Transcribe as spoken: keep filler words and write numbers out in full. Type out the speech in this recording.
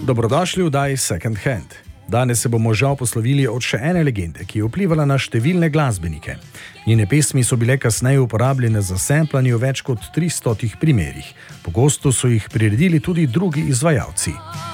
Dobrodošli v oddaji Second Hand. Danes se bomo žal poslovili od še ene legende, ki je vplivala na številne glasbenike. Njene pesmi so bile kasneje uporabljene za semplanje v več kot tristotih primerih. Pogosto so jih priredili tudi drugi izvajalci.